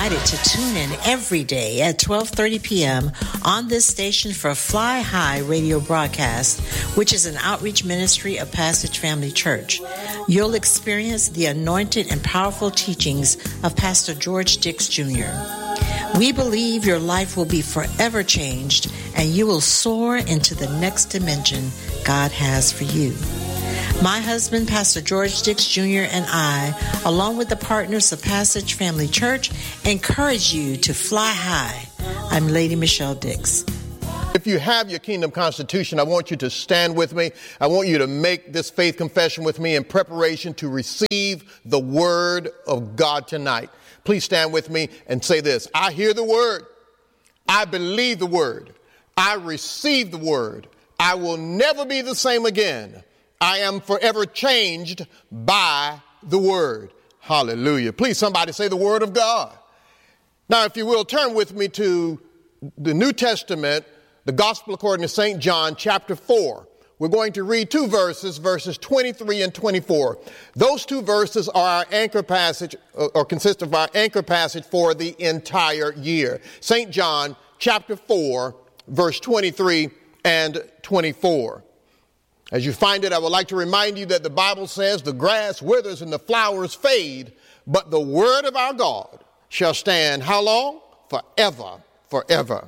invited to tune in every day at 12:30 p.m. on this station for Fly High radio broadcast, which is an outreach ministry of Passage Family Church. You'll experience the anointed and powerful teachings of Pastor George Dix Jr. We believe your life will be forever changed and you will soar into the next dimension God has for you. My husband, Pastor George Dix Jr., and I, along with the partners of Passage Family Church, encourage you to fly high. I'm Lady Michelle Dix. If you have your Kingdom Constitution, I want you to stand with me. I want you to make this faith confession with me in preparation to receive the Word of God tonight. Please stand with me and say this. I hear the Word. I believe the Word. I receive the Word. I will never be the same again. I am forever changed by the Word. Hallelujah. Please, somebody say the Word of God. Now, if you will, turn with me to the New Testament, the Gospel according to St. John, chapter 4. We're going to read two verses, verses 23 and 24. Those two verses are our anchor passage, or consist of our anchor passage for the entire year. St. John, chapter 4, verse 23 and 24. As you find it, I would like to remind you that the Bible says the grass withers and the flowers fade, but the word of our God shall stand how long? Forever, forever.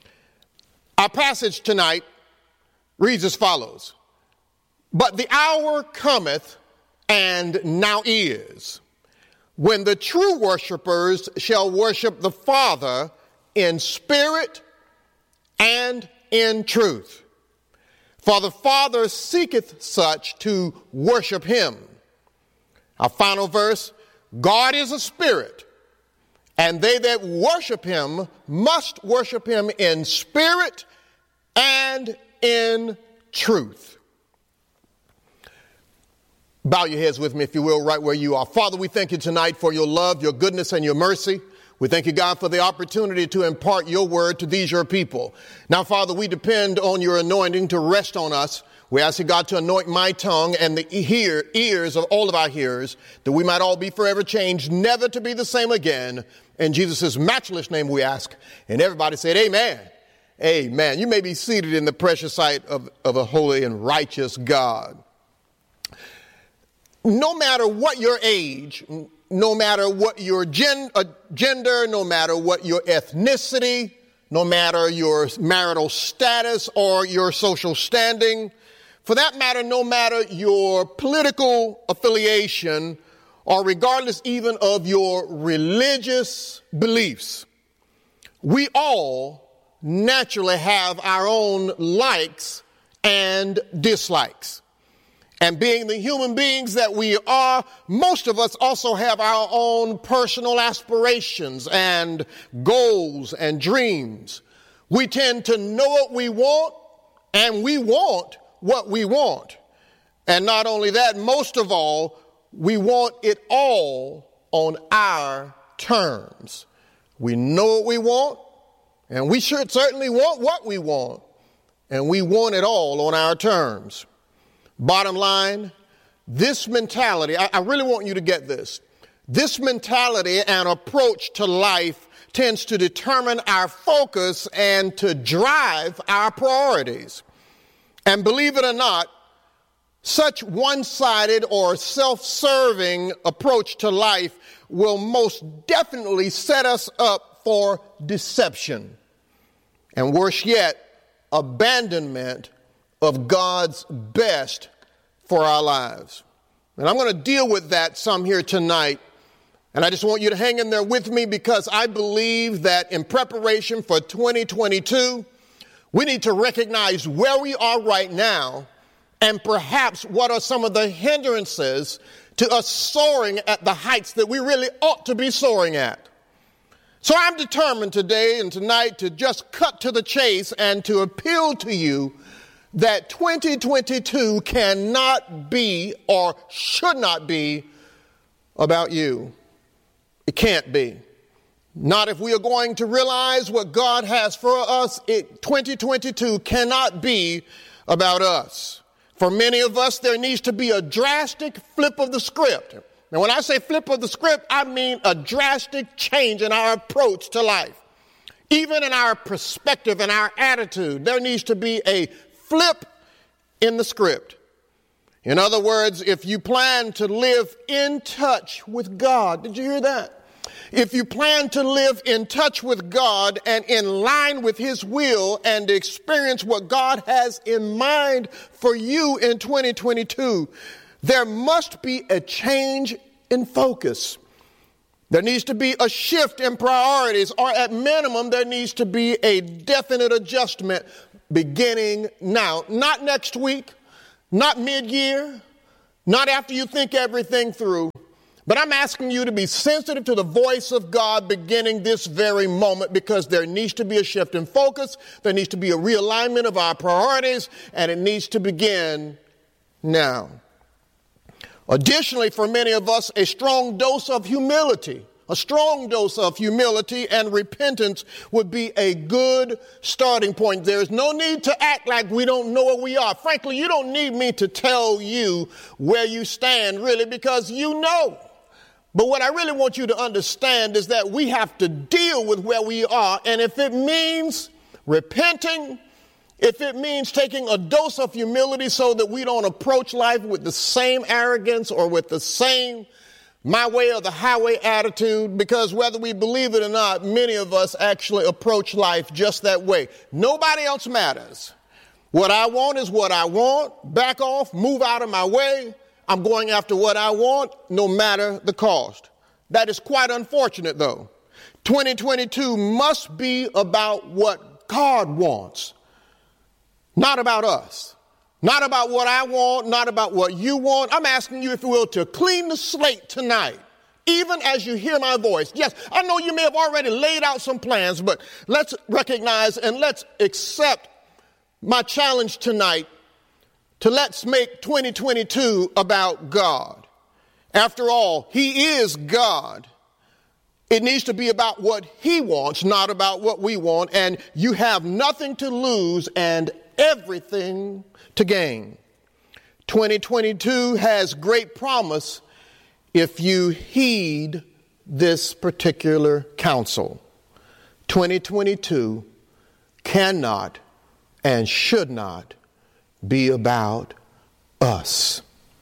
Our passage tonight reads as follows. But the hour cometh, and now is, when the true worshipers shall worship the Father in spirit and in truth. For the Father seeketh such to worship him. Our final verse, God is a spirit, and they that worship him must worship him in spirit and in truth. Bow your heads with me, if you will, right where you are. Father, we thank you tonight for your love, your goodness, and your mercy. We thank you, God, for the opportunity to impart your word to these, your people. Now, Father, we depend on your anointing to rest on us. We ask you, God, to anoint my tongue and the ears of all of our hearers, that we might all be forever changed, never to be the same again. In Jesus' matchless name we ask. And everybody said, amen. Amen. You may be seated in the precious sight of a holy and righteous God. No matter what your age, no matter what your gender, no matter what your ethnicity, no matter your marital status or your social standing, for that matter, no matter your political affiliation, or regardless even of your religious beliefs, we all naturally have our own likes and dislikes. And being the human beings that we are, most of us also have our own personal aspirations and goals and dreams. We tend to know what we want, and we want what we want. And not only that, most of all, we want it all on our terms. We know what we want, and we should certainly want what we want, and we want it all on our terms. Bottom line, this mentality, I really want you to get this. This mentality and approach to life tends to determine our focus and to drive our priorities. And believe it or not, such one-sided or self-serving approach to life will most definitely set us up for deception. And worse yet, abandonment of God's best for our lives. And I'm going to deal with that some here tonight. And I just want you to hang in there with me, because I believe that in preparation for 2022, we need to recognize where we are right now and perhaps what are some of the hindrances to us soaring at the heights that we really ought to be soaring at. So I'm determined today and tonight to just cut to the chase and to appeal to you that 2022 cannot be or should not be about you. It can't be. Not if we are going to realize what God has for us. 2022 cannot be about us. For many of us, there needs to be a drastic flip of the script. Now, when I say flip of the script, I mean a drastic change in our approach to life. Even in our perspective and our attitude, there needs to be a flip in the script. In other words, if you plan to live in touch with God, did you hear that? If you plan to live in touch with God and in line with his will and experience what God has in mind for you in 2022, there must be a change in focus. There needs to be a shift in priorities, or at minimum, there needs to be a definite adjustment beginning now. Not next week, not mid-year, not after you think everything through. But I'm asking you to be sensitive to the voice of God beginning this very moment, because there needs to be a shift in focus. There needs to be a realignment of our priorities, and it needs to begin now. Additionally, for many of us, a strong dose of humility and repentance would be a good starting point. There's no need to act like we don't know where we are. Frankly, you don't need me to tell you where you stand, really, because you know. But what I really want you to understand is that we have to deal with where we are. And if it means repenting, if it means taking a dose of humility so that we don't approach life with the same arrogance or with the same my way or the highway attitude, because whether we believe it or not, many of us actually approach life just that way. Nobody else matters. What I want is what I want. Back off, move out of my way. I'm going after what I want, no matter the cost. That is quite unfortunate, though. 2022 must be about what God wants, not about us. Not about what I want, not about what you want. I'm asking you, if you will, to clean the slate tonight, even as you hear my voice. Yes, I know you may have already laid out some plans, but let's recognize and let's accept my challenge tonight to let's make 2022 about God. After all, he is God. It needs to be about what he wants, not about what we want. And you have nothing to lose and everything to gain. 2022 has great promise if you heed this particular counsel. 2022 cannot and should not be about us.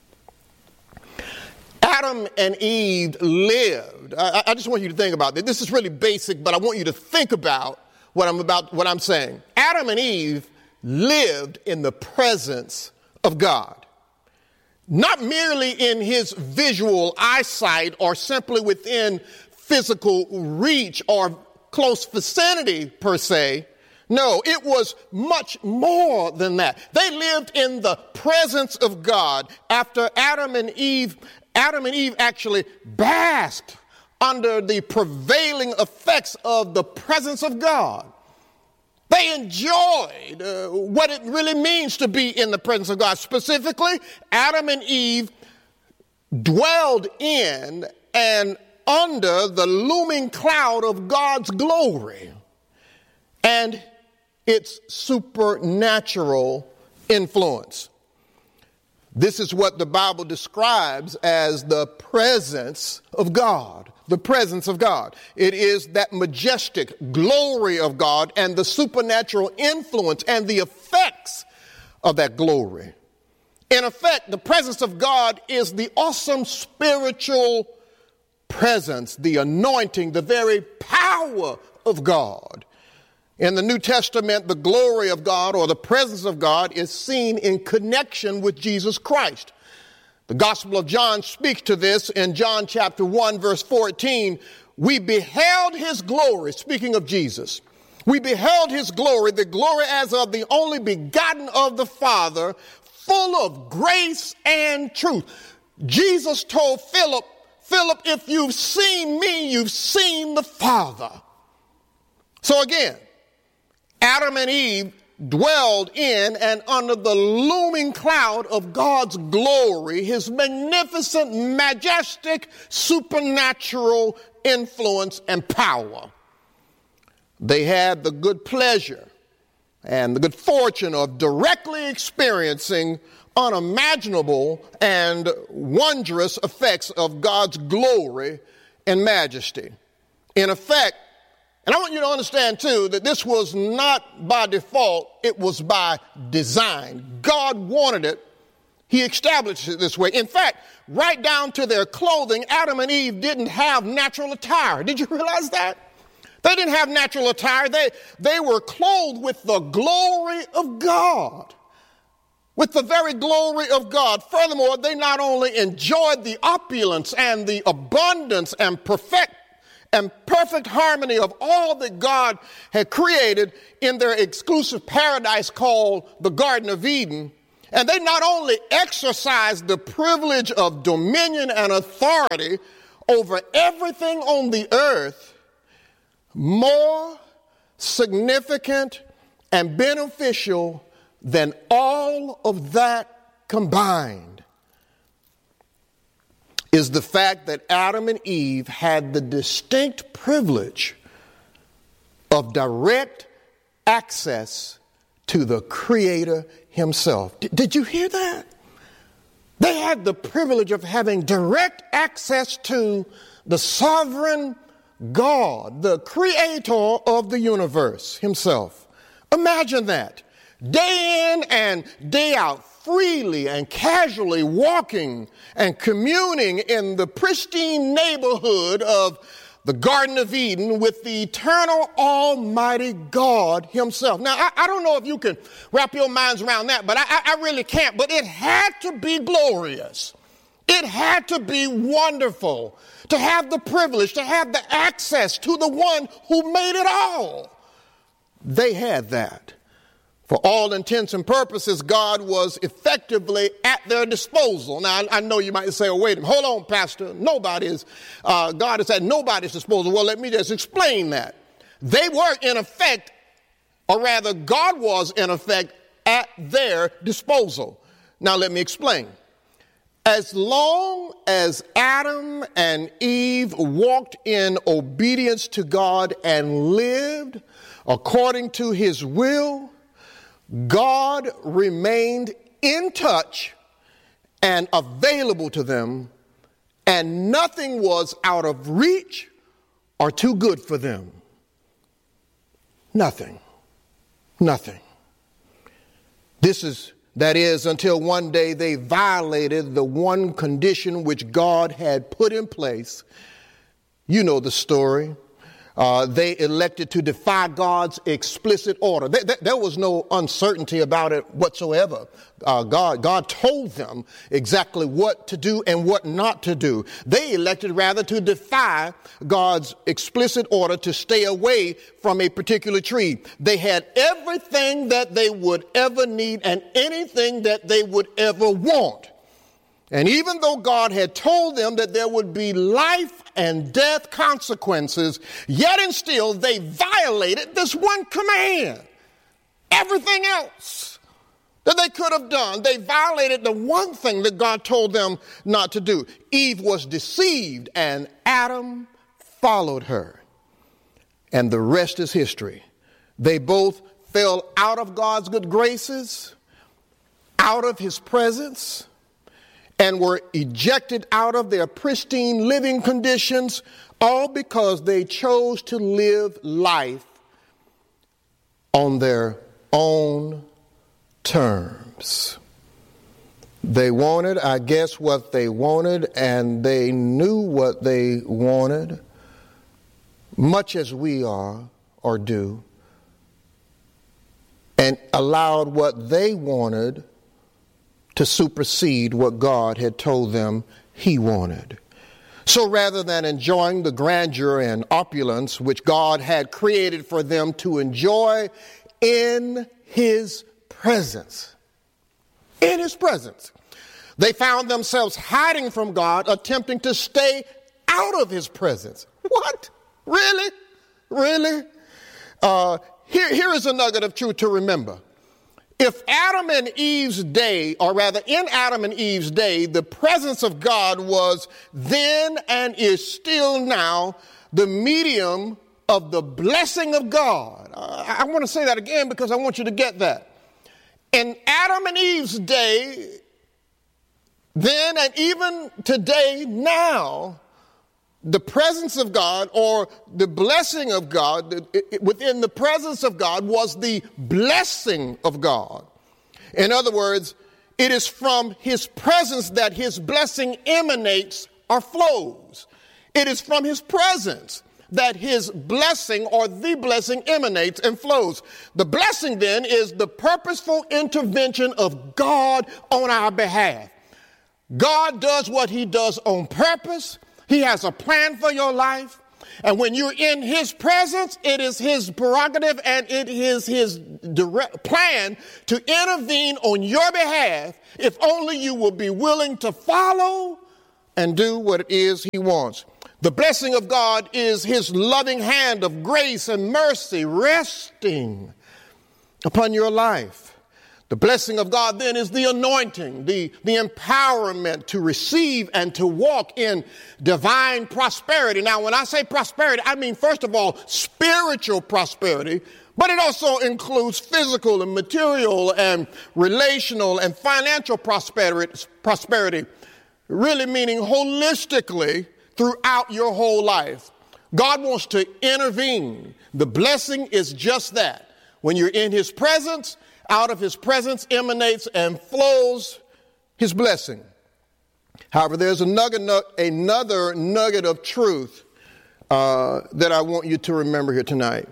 Adam and Eve lived. I just want you to think about this. This is really basic, but I want you to think about what I'm saying. Adam and Eve lived in the presence of God. Not merely in his visual eyesight or simply within physical reach or close vicinity per se. No, it was much more than that. They lived in the presence of God. After Adam and Eve actually basked under the prevailing effects of the presence of God. They enjoyed what it really means to be in the presence of God. Specifically, Adam and Eve dwelled in and under the looming cloud of God's glory and its supernatural influence. This is what the Bible describes as the presence of God. The presence of God. It is that majestic glory of God and the supernatural influence and the effects of that glory. In effect, the presence of God is the awesome spiritual presence, the anointing, the very power of God. In the New Testament, the glory of God or the presence of God is seen in connection with Jesus Christ. The Gospel of John speaks to this in John chapter 1, verse 14. We beheld his glory, speaking of Jesus. We beheld his glory, the glory as of the only begotten of the Father, full of grace and truth. Jesus told Philip, if you've seen me, you've seen the Father. So again, Adam and Eve dwelled in and under the looming cloud of God's glory, his magnificent, majestic, supernatural influence and power. They had the good pleasure and the good fortune of directly experiencing unimaginable and wondrous effects of God's glory and majesty. In effect, and I want you to understand too that this was not by default, it was by design. God wanted it. He established it this way. In fact, right down to their clothing, Adam and Eve didn't have natural attire. Did you realize that? They didn't have natural attire. They were clothed with the glory of God. With the very glory of God. Furthermore, they not only enjoyed the opulence and the abundance and perfect harmony of all that God had created in their exclusive paradise called the Garden of Eden, and they not only exercised the privilege of dominion and authority over everything on the earth, more significant and beneficial than all of that combined is the fact that Adam and Eve had the distinct privilege of direct access to the Creator himself. Did you hear that? They had the privilege of having direct access to the sovereign God, the creator of the universe himself. Imagine that. Day in and day out, freely and casually walking and communing in the pristine neighborhood of the Garden of Eden with the eternal Almighty God himself. Now, I don't know if you can wrap your minds around that, but I really can't. But it had to be glorious. It had to be wonderful to have the privilege, to have the access to the one who made it all. They had that. For all intents and purposes, God was effectively at their disposal. Now, I know you might say, oh, wait a minute, hold on, Pastor. God is at nobody's disposal. Well, let me just explain that. They were in effect, or rather, God was in effect at their disposal. Now, let me explain. As long as Adam and Eve walked in obedience to God and lived according to his will, God remained in touch and available to them, and nothing was out of reach or too good for them. Nothing. Nothing. That is, until one day they violated the one condition which God had put in place. You know the story. They elected to defy God's explicit order. There was no uncertainty about it whatsoever. God told them exactly what to do and what not to do. They elected rather to defy God's explicit order to stay away from a particular tree. They had everything that they would ever need and anything that they would ever want. And even though God had told them that there would be life and death consequences, yet and still they violated this one command. Everything else that they could have done, they violated the one thing that God told them not to do. Eve was deceived and Adam followed her. And the rest is history. They both fell out of God's good graces, out of his presence, and were ejected out of their pristine living conditions, all because they chose to live life on their own terms. They wanted, I guess, what they wanted, and they knew what they wanted, much as we are or do, and allowed what they wanted to supersede what God had told them he wanted. So rather than enjoying the grandeur and opulence which God had created for them to enjoy in his presence, they found themselves hiding from God, attempting to stay out of his presence. What? Really? Here is a nugget of truth to remember. If Adam and Eve's day, or rather in Adam and Eve's day, the presence of God was then and is still now the medium of the blessing of God. I want to say that again because I want you to get that. In Adam and Eve's day, then and even today, now, the presence of God or the blessing of God, within the presence of God was the blessing of God. In other words, it is from his presence that his blessing emanates or flows. It is from his presence that his blessing or the blessing emanates and flows. The blessing then is the purposeful intervention of God on our behalf. God does what he does on purpose. He has a plan for your life. And when you're in his presence, it is his prerogative and it is his direct plan to intervene on your behalf if only you will be willing to follow and do what it is he wants. The blessing of God is his loving hand of grace and mercy resting upon your life. The blessing of God then is the anointing, the empowerment to receive and to walk in divine prosperity. Now, when I say prosperity, I mean, first of all, spiritual prosperity, but it also includes physical and material and relational and financial prosperity, really meaning holistically throughout your whole life. God wants to intervene. The blessing is just that. When you're in his presence, out of his presence emanates and flows his blessing. However, there's another nugget of truth that I want you to remember here tonight.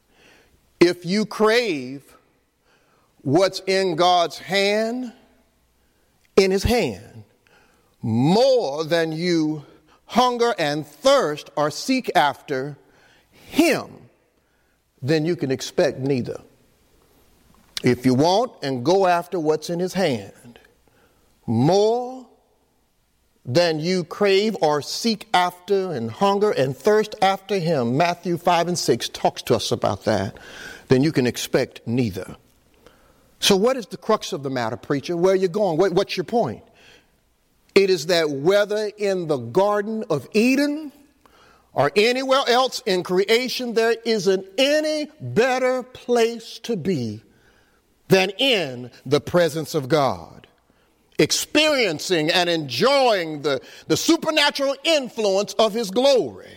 If you crave what's in God's hand, in his hand, more than you hunger and thirst or seek after him, then you can expect neither. If you want and go after what's in his hand, more than you crave or seek after and hunger and thirst after him, Matthew 5 and 6 talks to us about that, then you can expect neither. So what is the crux of the matter, preacher? Where are you going? What's your point? It is that whether in the Garden of Eden or anywhere else in creation, there isn't any better place to be than in the presence of God, experiencing and enjoying the supernatural influence of his glory.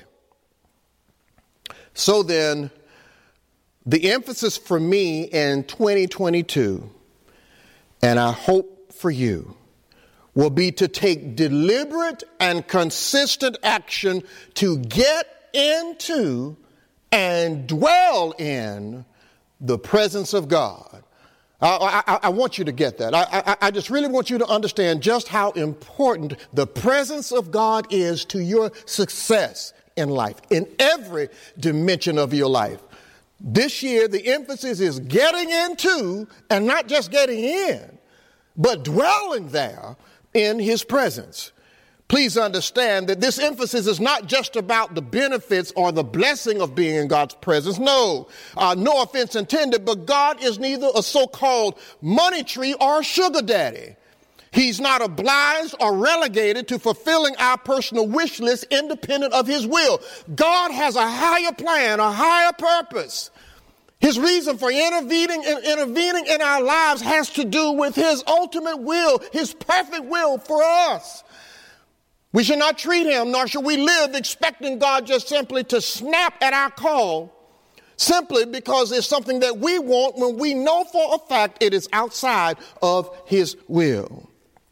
So then, the emphasis for me in 2022, and I hope for you, will be to take deliberate and consistent action to get into and dwell in the presence of God. I want you to get that. I just really want you to understand just how important the presence of God is to your success in life, in every dimension of your life. This year, the emphasis is getting into, and not just getting in, but dwelling there in his presence. Please understand that this emphasis is not just about the benefits or the blessing of being in God's presence. No offense intended, but God is neither a so-called money tree or a sugar daddy. He's not obliged or relegated to fulfilling our personal wish list independent of his will. God has a higher plan, a higher purpose. His reason for intervening in our lives has to do with his ultimate will, his perfect will for us. We should not treat him, nor should we live expecting God just simply to snap at our call, simply because it's something that we want when we know for a fact it is outside of his will.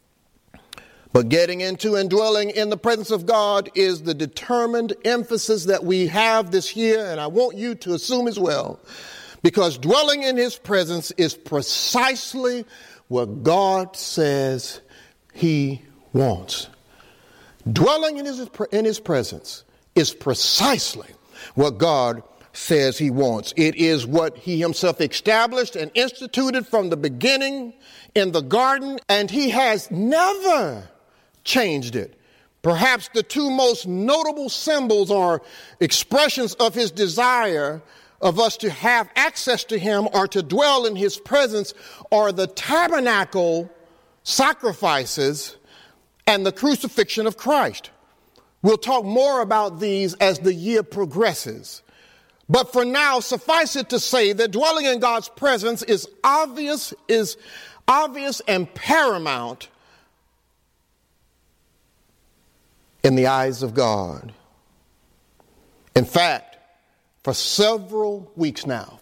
But getting into and dwelling in the presence of God is the determined emphasis that we have this year, and I want you to assume as well, because dwelling in his presence is precisely what God says he wants. Dwelling in his presence is precisely what God says he wants. It is what he himself established and instituted from the beginning in the garden, and he has never changed it. Perhaps the two most notable symbols or expressions of his desire of us to have access to him or to dwell in his presence are the tabernacle sacrifices and the crucifixion of Christ. We'll talk more about these as the year progresses. But for now, suffice it to say that dwelling in God's presence is obvious and paramount in the eyes of God. In fact, for several weeks now,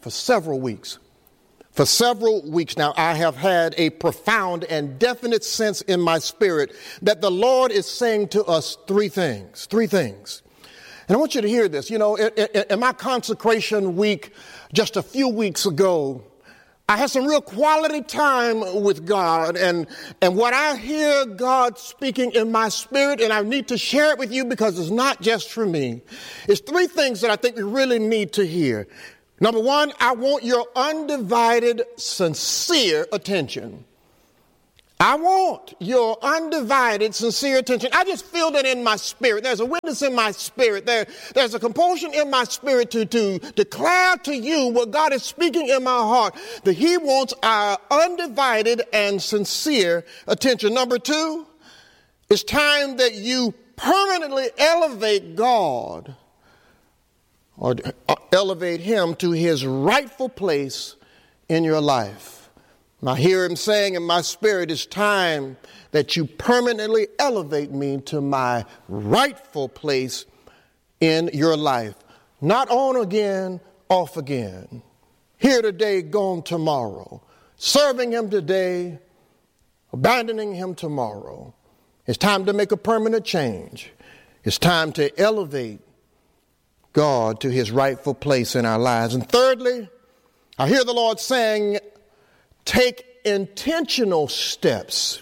I have had a profound and definite sense in my spirit that the Lord is saying to us three things. And I want you to hear this. You know, in my consecration week just a few weeks ago, I had some real quality time with God, and what I hear God speaking in my spirit, and I need to share it with you because it's not just for me, is three things that I think we really need to hear. Number one, I want your undivided, sincere attention. I want your undivided, sincere attention. I just feel that in my spirit. There's a witness in my spirit. There's a compulsion in my spirit to declare to you what God is speaking in my heart, that he wants our undivided and sincere attention. Number two, it's time that you permanently elevate God or elevate him to his rightful place in your life. I hear him saying in my spirit, it's time that you permanently elevate me to my rightful place in your life. Not on again, off again. Here today, gone tomorrow. Serving him today, abandoning him tomorrow. It's time to make a permanent change. It's time to elevate God to his rightful place in our lives. And thirdly, I hear the Lord saying, take intentional steps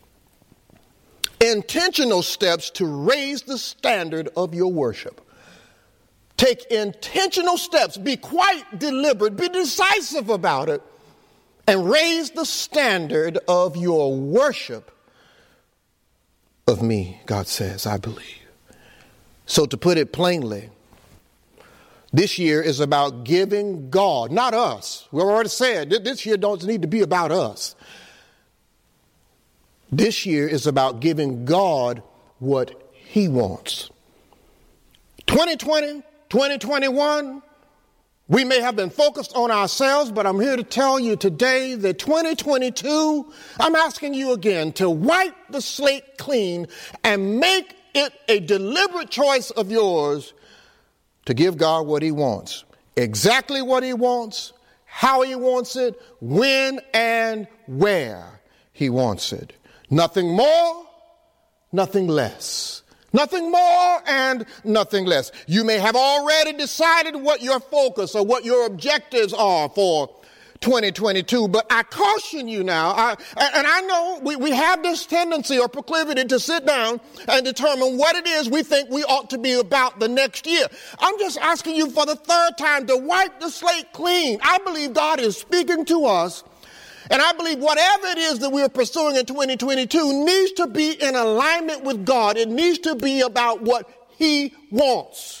to raise the standard of your worship. Take intentional steps, be quite deliberate, be decisive about it, and raise the standard of your worship of me, God says, I believe. So to put it plainly, this year is about giving God, not us. We've already said this year doesn't need to be about us. This year is about giving God what he wants. 2020, 2021, we may have been focused on ourselves, but I'm here to tell you today that 2022, I'm asking you again to wipe the slate clean and make it a deliberate choice of yours to give God what he wants, exactly what he wants, how he wants it, when and where he wants it. Nothing more, nothing less. Nothing more and nothing less. You may have already decided what your focus or what your objectives are for 2022, but I caution you now, I know we have this tendency or proclivity to sit down and determine what it is we think we ought to be about the next year. I'm just asking you for the third time to wipe the slate clean. I believe God is speaking to us, and I believe whatever it is that we're pursuing in 2022 needs to be in alignment with God. It needs to be about what he wants.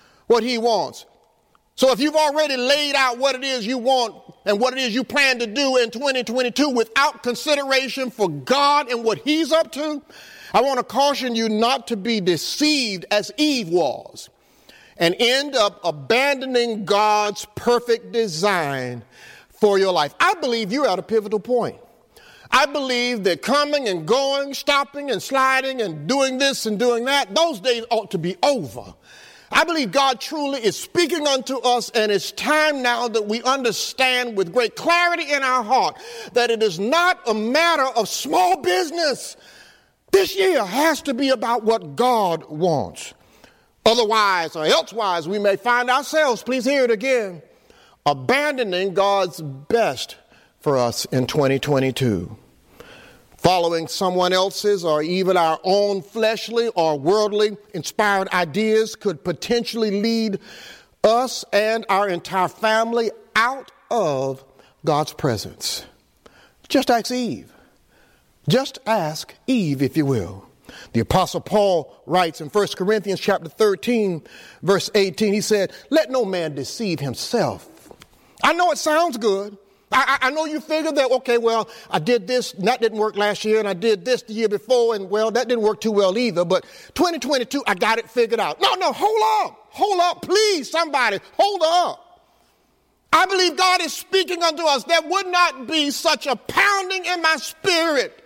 So if you've already laid out what it is you want and what it is you plan to do in 2022 without consideration for God and what he's up to, I want to caution you not to be deceived as Eve was and end up abandoning God's perfect design for your life. I believe you're at a pivotal point. I believe that coming and going, stopping and sliding and doing this and doing that, those days ought to be over. I believe God truly is speaking unto us, and it's time now that we understand with great clarity in our heart that it is not a matter of small business. This year has to be about what God wants. Otherwise or elsewise, we may find ourselves, please hear it again, abandoning God's best for us in 2022. Following someone else's or even our own fleshly or worldly inspired ideas could potentially lead us and our entire family out of God's presence. Just ask Eve. Just ask Eve, if you will. The Apostle Paul writes in 1 Corinthians chapter 13, verse 18, he said, "Let no man deceive himself." I know it sounds good. I know you figure that, okay, well, I did this, and that didn't work last year, and I did this the year before, and, well, that didn't work too well either, but 2022, I got it figured out. No, hold up, please, somebody, hold up. I believe God is speaking unto us. There would not be such a pounding in my spirit,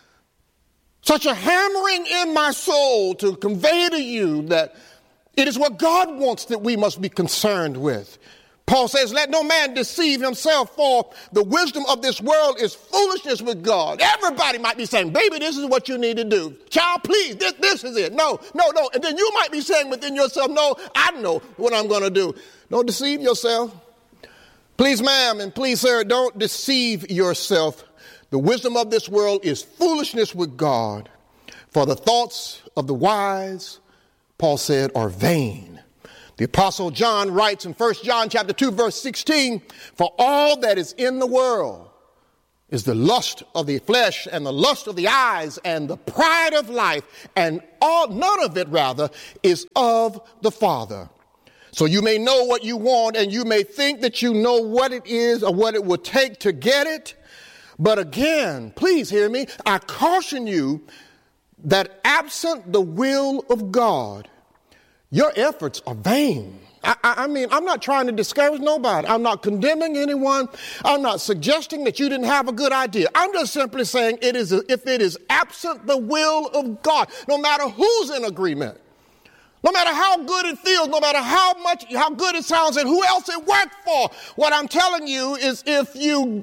such a hammering in my soul to convey to you that it is what God wants that we must be concerned with. Paul says, let no man deceive himself, for the wisdom of this world is foolishness with God. Everybody might be saying, baby, this is what you need to do. Child, please, this is it. No. And then you might be saying within yourself, no, I know what I'm going to do. Don't deceive yourself. Please, ma'am, and please, sir, don't deceive yourself. The wisdom of this world is foolishness with God. For the thoughts of the wise, Paul said, are vain. The Apostle John writes in 1 John chapter 2, verse 16, for all that is in the world is the lust of the flesh and the lust of the eyes and the pride of life, and none of it, rather, is of the Father. So you may know what you want, and you may think that you know what it is or what it would take to get it. But again, please hear me, I caution you that absent the will of God, your efforts are vain. I mean, I'm not trying to discourage nobody. I'm not condemning anyone. I'm not suggesting that you didn't have a good idea. I'm just simply saying if it is absent the will of God, no matter who's in agreement, no matter how good it feels, no matter how good it sounds and who else it worked for, what I'm telling you is if you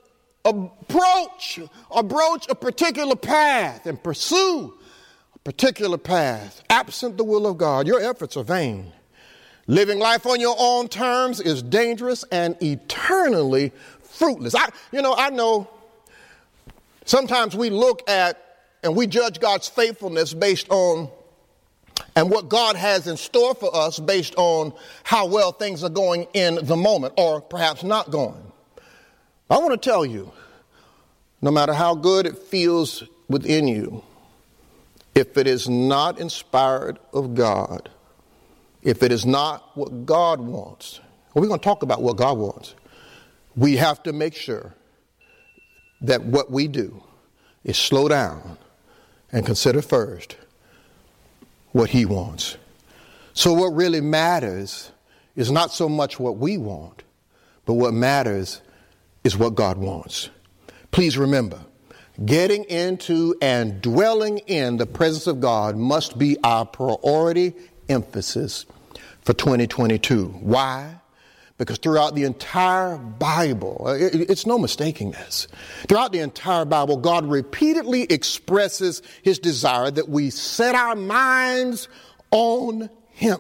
approach a particular path and pursue a particular path, absent the will of God, your efforts are vain. Living life on your own terms is dangerous and eternally fruitless. I know sometimes we look at and we judge God's faithfulness based on and what God has in store for us based on how well things are going in the moment, or perhaps not going. I want to tell you, no matter how good it feels within you, if it is not inspired of God, if it is not what God wants, well, we're going to talk about what God wants. We have to make sure that what we do is slow down and consider first what he wants. So what really matters is not so much what we want, but what matters is what God wants. Please remember, getting into and dwelling in the presence of God must be our priority emphasis for 2022. Why? Because throughout the entire Bible, it's no mistaking this. Throughout the entire Bible, God repeatedly expresses his desire that we set our minds on him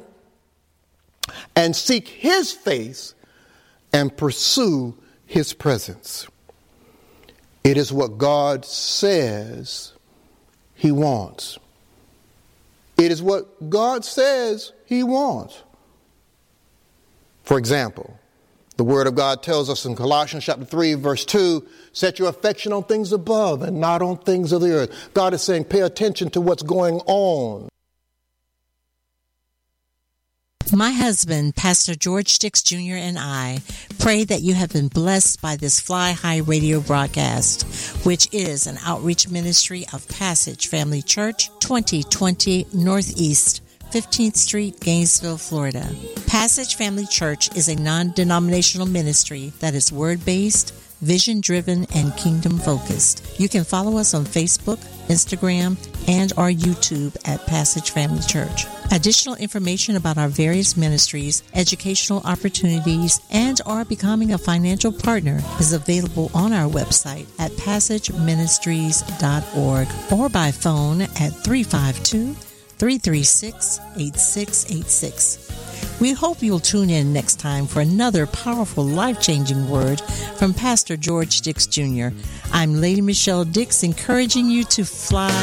and seek his face and pursue his presence. It is what God says he wants. It is what God says he wants. For example, the word of God tells us in Colossians chapter 3, verse 2, set your affection on things above and not on things of the earth. God is saying, pay attention to what's going on. My husband, Pastor George Dix Jr., and I pray that you have been blessed by this Fly High radio broadcast, which is an outreach ministry of Passage Family Church, 2020 Northeast 15th Street, Gainesville, Florida. Passage Family Church is a non-denominational ministry that is word-based, vision-driven, and kingdom-focused. You can follow us on Facebook, Instagram, and our YouTube at Passage Family Church. Additional information about our various ministries, educational opportunities, and our becoming a financial partner is available on our website at passageministries.org or by phone at 352-336-8686. We hope you'll tune in next time for another powerful, life-changing word from Pastor George Dix Jr. I'm Lady Michelle Dix, encouraging you to fly